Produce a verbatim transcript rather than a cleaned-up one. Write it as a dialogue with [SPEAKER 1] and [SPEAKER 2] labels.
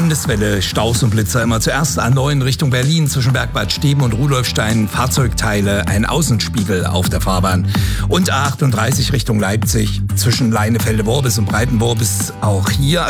[SPEAKER 1] Landeswelle, Staus und Blitzer immer zuerst A neun Richtung Berlin zwischen Bergbad Steben und Rudolfstein, Fahrzeugteile, ein Außenspiegel auf der Fahrbahn. Und A achtunddreißig Richtung Leipzig zwischen Leinefelde-Worbis und Breitenworbis auch hier